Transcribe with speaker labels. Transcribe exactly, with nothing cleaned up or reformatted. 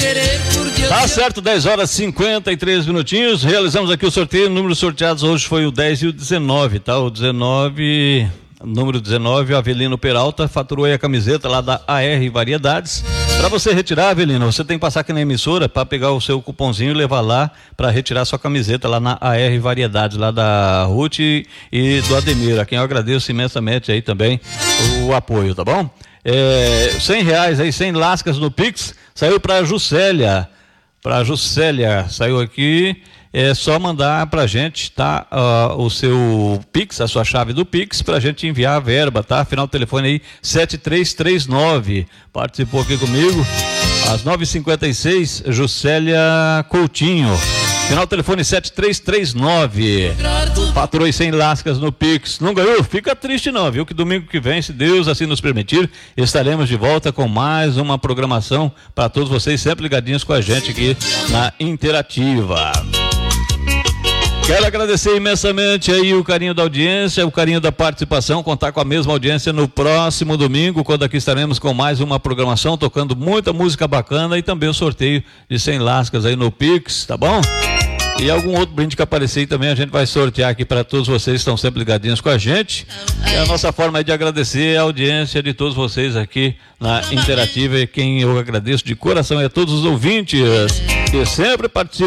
Speaker 1: querer por Deus.
Speaker 2: Tá certo, dez horas e cinquenta e três minutinhos. Realizamos aqui o sorteio. O número sorteados hoje foi o dez e o dezenove, tá? O dezenove, número dezenove, o Avelino Peralta, faturou aí a camiseta lá da A R Variedades. Para você retirar, Avelino, você tem que passar aqui na emissora para pegar o seu cupomzinho e levar lá para retirar sua camiseta lá na A R Variedades, lá da Ruth e do Ademir, a quem eu agradeço imensamente aí também o apoio, tá bom? É, cem reais aí, cem lascas no Pix, saiu para Juscelia, para Juscelia, saiu aqui. É só mandar pra gente, tá? Uh, o seu Pix, a sua chave do Pix, pra gente enviar a verba, tá? Final do telefone aí, sete três três nove. Participou aqui comigo, às nove e cinquenta e seis, Juscelia Coutinho. Final do telefone sete três três nove. Faturou cem lascas no Pix. Não ganhou? Fica triste não, viu? Que domingo que vem, se Deus assim nos permitir, estaremos de volta com mais uma programação para todos vocês, sempre ligadinhos com a gente aqui na Interativa. Quero agradecer imensamente aí o carinho da audiência, o carinho da participação, contar com a mesma audiência no próximo domingo, quando aqui estaremos com mais uma programação, tocando muita música bacana e também o sorteio de cem lascas aí no Pix, tá bom? E algum outro brinde que aparecer aí também a gente vai sortear aqui para todos vocês que estão sempre ligadinhos com a gente. É a nossa forma aí de agradecer a audiência de todos vocês aqui na Interativa, e quem eu agradeço de coração é a todos os ouvintes que sempre participam